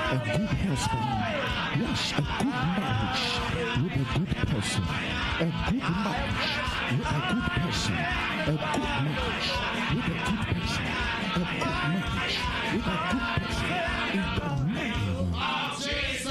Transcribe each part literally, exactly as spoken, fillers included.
a good husband. Yes, a good marriage with a good person. A good marriage with a good person. A good marriage with a good person. A good marriage with a good person. In the name of Jesus.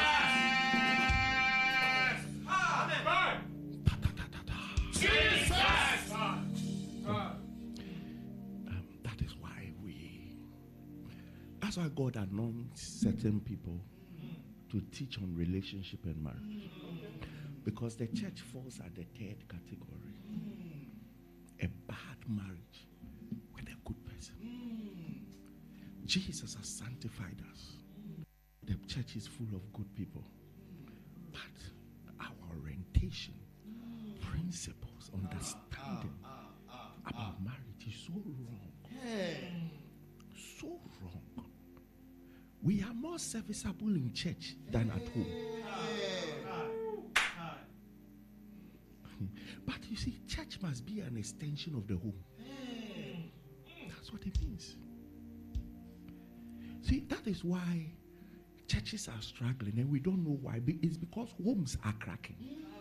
That's why God anoints certain people to teach on relationship and marriage. Because the church falls at the third category. A bad marriage with a good person. Jesus has sanctified us. The church is full of good people. But our orientation, principles, understanding about marriage is so wrong. So wrong. We are more serviceable in church than at home. But you see, church must be an extension of the home. That's what it means. See, that is why churches are struggling and we don't know why. It's because homes are cracking.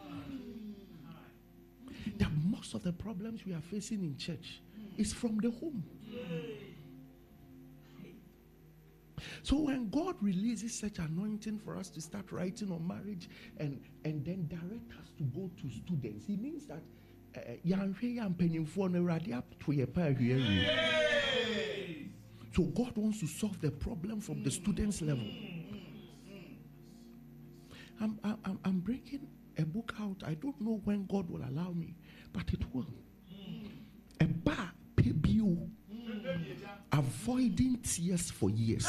That most of the problems we are facing in church is from the home. So when God releases such anointing for us to start writing on marriage and, and then direct us to go to students, it means that so God wants to solve the problem from the students' level. I'm, I'm, I'm bringing a book out. I don't know when God will allow me, but it will. A bar, P B O. Avoiding tears for years.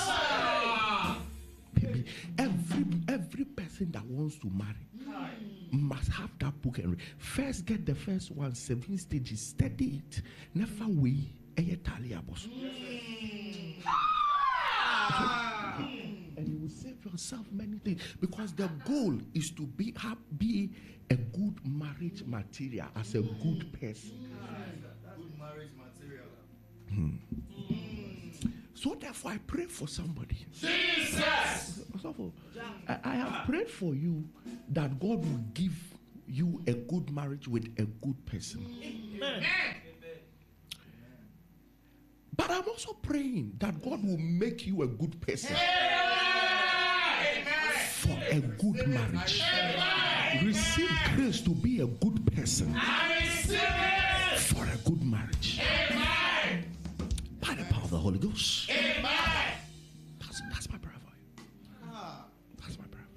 Baby, every every person that wants to marry must have that book and read. First get the first one, seven stages, study it. Never wait. And you will save yourself many things because the goal is to be have, be a good marriage material as a good person. Good marriage material. Hmm. So therefore, I pray for somebody. Jesus! I, I have prayed for you that God will give you a good marriage with a good person. Amen. But I'm also praying that God will make you a good person for a good marriage. Receive grace to be a good person for a good marriage. By the power of the Holy Ghost. Amen. That's, that's my prayer for you. That's my prayer.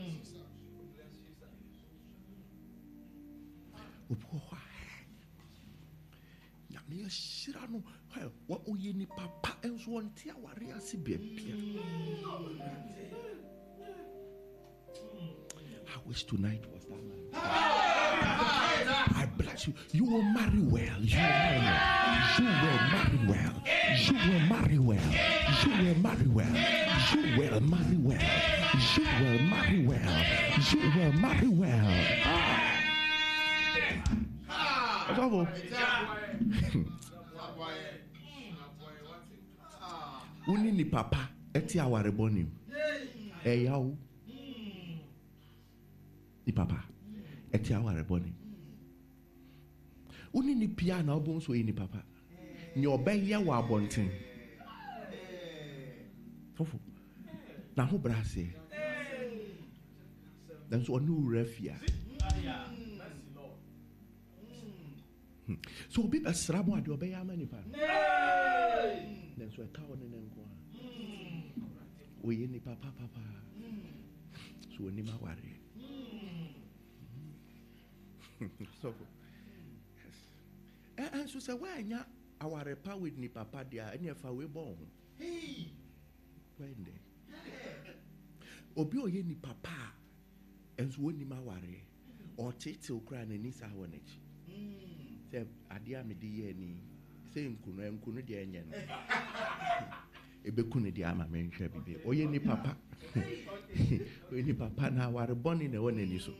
I wish tonight was that night. I bless you. You will marry well. You will marry well. You will marry well. You will marry well. You will marry well. You will marry well. You will marry well. Ah. Bravo. Uni ni papa eti aware bonim. Eyawo. Ni papa eti aware bonim. Uni ni pia na obon so ni papa. Ni obeya wa abonten. Fofo. Na ho brase. Dan so onu refia. So obi besra mo ade obeya ma ni pa. Dan so e ka woni ne nko a. Oye ni papa papa. So oni ma ware. So and so say why nya aware pa with ni papa dia anya fa we bon hey when dey obi oye ni papa and so oni ma ware o tete okra na ni sa wonachi say adia me di ye ni say nkunu nkunu de anya no ebe kunu de ama me nhwa bibe oye ni papa oye ni papa na aware boni na wonani so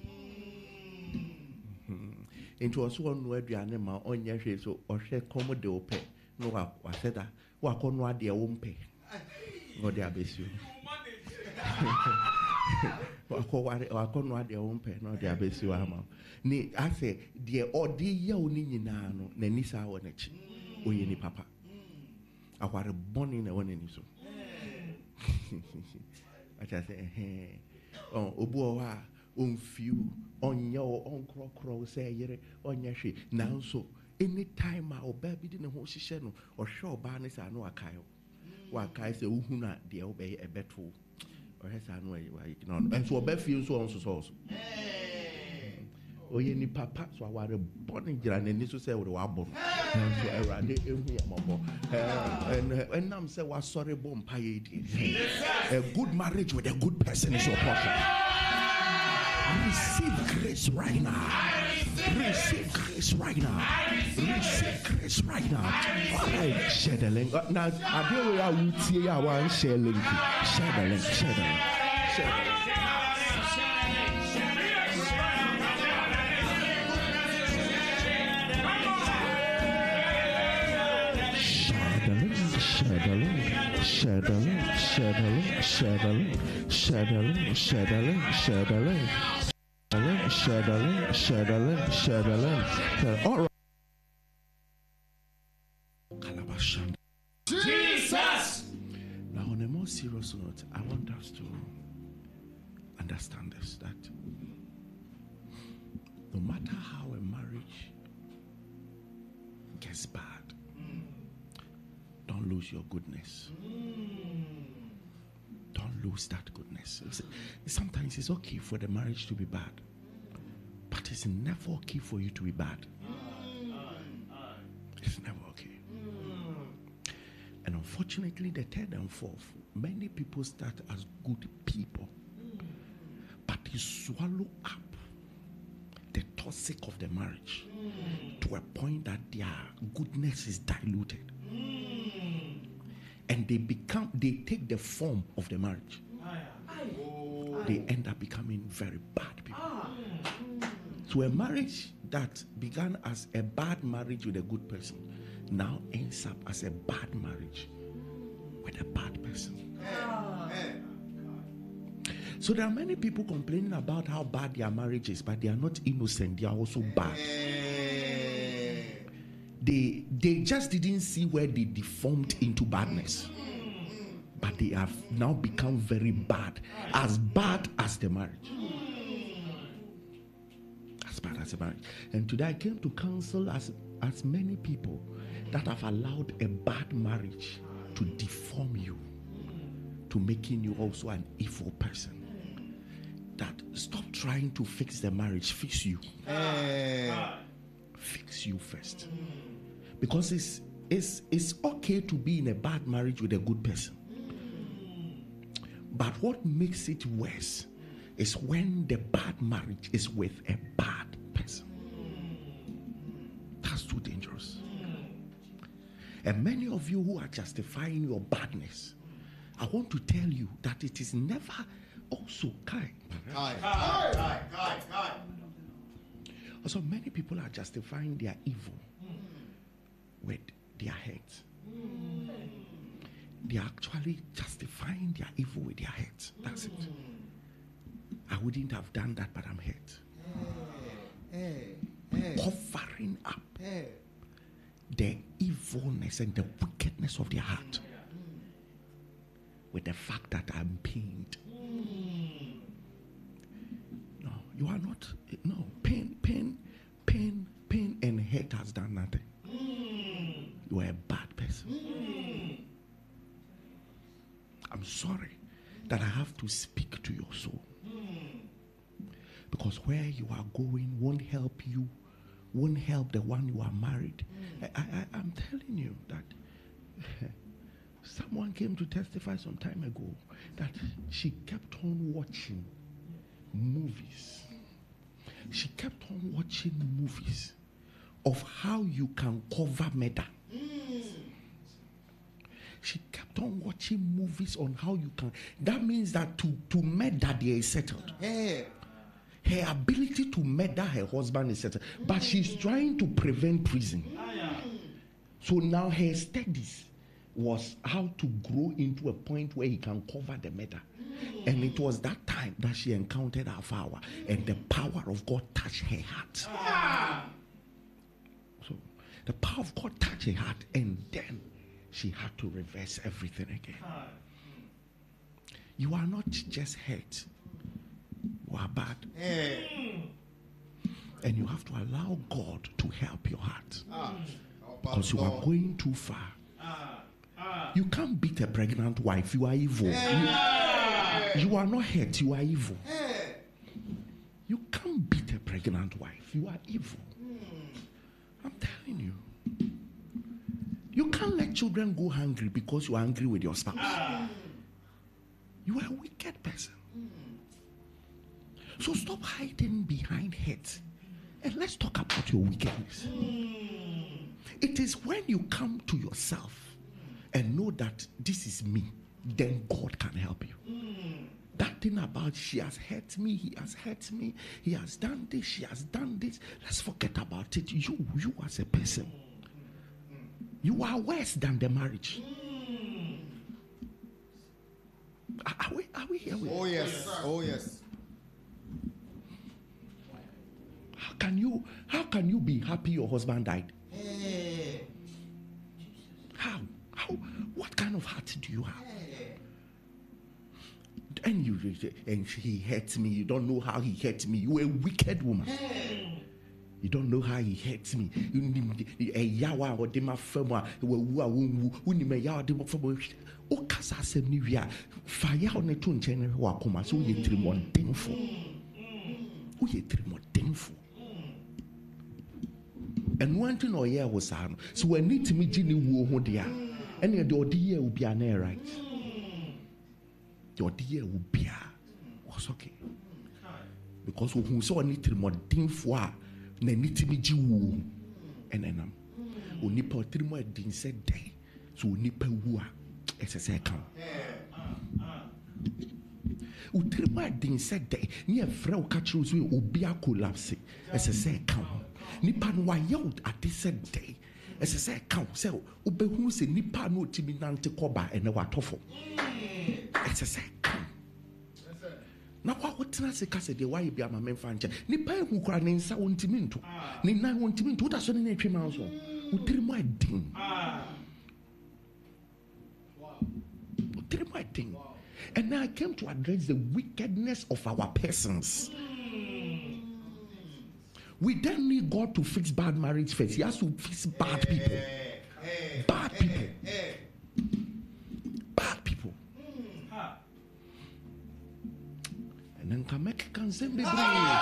into also one no aduane ma onye hwe so ohwe komo de ope no wa waseda wa kono ade wo mpe no de abesu wakɔno ade wo mpɛ na ɔde abɛsi wa ama ne asɛ deɛ ɔde yɛ wo ne nyinaa no n'ani saa wɔ n'akyi ɔyɛ ni papa aware bɔne na ɛwɔ n'ani so akyɛ sɛ ɛhɛn obi wɔ hɔ a ɔmfiw ɔnyɛ wo ɔnkorɔkorɔ wo sɛ yere ɔnyɛ hwee nanso anytime a ɔbaa bi de ne ho hyehyɛ no ɔhwɛ ɔbaa ne saa no wakae wo wakae sɛ wohu no a deɛ wobɛyɛ ɛbɛto wo ɔhwɛ saa no wayɛgyina ɔno ɛnso ɔbɛ fie nso ɔnsosɔ wo so ɔyɛ nipa pa so aware bɔne gyina n'ani so sɛ wode wabɔ no nanso awurade ɛhu yɛ mmɔbɔ ɛnam sɛ wasɔre bɔ mpayɛ die a good marriage with a good person is your portion. Receive grace right now. Receive grace right now. Receive grace right now. All right, share the link. Now, I do what I would say. I want to share the link. Share the link. Share the link. Share the link. Share the link. Share the link. Share the link. Share the link. Share the link. Share the link. Share the link. Share the link, share the link, share the link. All right. Jesus! Now, on a more serious note, I want us to understand this, that no matter how a marriage gets bad, don't lose your goodness. Don't lose that goodness. Sometimes it's okay for the marriage to be bad, but it's never okay for you to be bad. It's never okay. And unfortunately, the third and fourth, many people start as good people, but they swallow up the toxic of the marriage to a point that their goodness is diluted. And they become, they take the form of the marriage. They end up becoming very bad people. So a marriage that began as a bad marriage with a good person now ends up as a bad marriage with a bad person. So there are many people complaining about how bad their marriage is, but they are not innocent. They are also bad. They, they just didn't see where they deformed into badness. But they have now become very bad. As bad as the marriage. As bad as the marriage. And today I came to counsel as, as many people that have allowed a bad marriage to deform you, to making you also an evil person. That stop trying to fix the marriage, fix you. Fix you first. Because it's, it's, it's okay to be in a bad marriage with a good person. But what makes it worse is when the bad marriage is with a bad person. That's too dangerous. And many of you who are justifying your badness, I want to tell you that it is never also kind. Also, many people are justifying their evil with their heads. They are actually justifying their evil with their heads. That's it. I wouldn't have done that, but I'm hurt. Covering up the evilness and the wickedness of their heart with the fact that I'm pained. No, you are not. No, pain, pain, pain, pain, and hate has done nothing. You are a bad person. I'm sorry that I have to speak to your soul. Because where you are going won't help you, won't help the one you are married. I, I, I'm telling you that someone came to testify some time ago that she kept on watching movies. She kept on watching movies of how you can cover murder. She kept on watching movies on how you can. That means that to, to murder, there is settled. Yeah. Her ability to murder her husband is settled. But she's trying to prevent prison. So now her studies was how to grow into a point where he can cover the matter. And it was that time that she encountered her father, and the power of God touched her heart. Ah. So the power of God touched her heart, and then she had to reverse everything again. Ah. You are not just hurt, you are bad. Hey. And you have to allow God to help your heart. Ah. Because you are going too far. Ah. Ah. You can't beat a pregnant wife, you are evil. You, you are not hurt, you are evil. Hey. You can't beat a pregnant wife, you are evil. Hmm. I'm telling you. You can't let children go hungry because you are angry with your spouse. Ah. You are a wicked person. So stop hiding behind hate. And let's talk about your wickedness. It is when you come to yourself and know that this is me, then God can help you. That thing about she has hurt me, he has hurt me, he has done this, she has done this. Let's forget about it. You, you as a person, you are worse than the marriage. Are, are we, are we here with Oh yes. Oh yes. How can you how can you be happy your husband died? Hey. How? How? What kind of heart do you have? Hey. And you and he hurt me. You don't know how he hurt me. You a wicked woman. Hey. You don't know how he hurt me. You a yawa or dema fema. We wu a wu wu ni me yawa dema fema. O kasa asem ni wia. Fire on the tune channel wa koma. So ye three more denful. O ye three more denful. And one thing or yeah was on. So we need to meet Ginny Wu Hodia. And the idea will be an air right. The idea will be a was okay. Because who saw need to more din for na need to meet you and then um only for three more din said day. So nipa wua as a second. Utrima din said day near Frau Catchers will be a collapse as a second. Nipa no wayɛ ade sɛ dɛn ɛsɛ sɛ ka wo sɛ wobɛhu sɛ nipa no ɔtumi nante kɔba ɛnɛ watɔfo ɛsɛ sɛ ka na wawotena se ka sɛ deɛ wayɛ bi ama memfa nkyɛ nipa ɛhu kora ne nsa wɔntumi nto ne nan wɔntumi nto woda so ne ne atwe ma wo so wotiri mu adin wotiri mu adin and now I came to address the wickedness of our persons. We don't need God to fix bad marriage first. He has to fix bad people. Bad people. Bad people. And then come make can send me.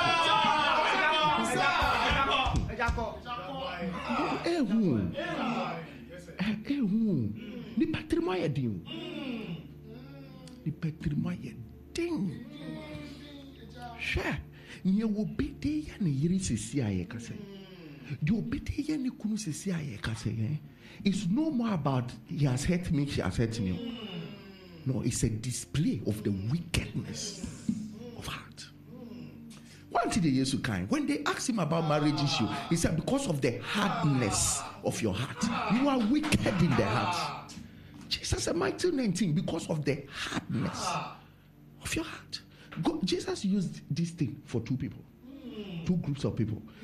Eh who? Eh who? Ni patrimoine din. Ni patrimoine din. Sure. Nye obede ya ne yiri sisi aye kase. The obede ya ne kunu sisi aye kase. It's no more about he has hurt me, she has hurt me. No, it's a display of the wickedness of heart. One thing they used to kind. When they asked him about marriage issue, he said because of the hardness of your heart, you are wicked in the heart. Jesus said, Matthew nineteen, because of the hardness of your heart. God, Jesus used this thing for two people, two groups of people.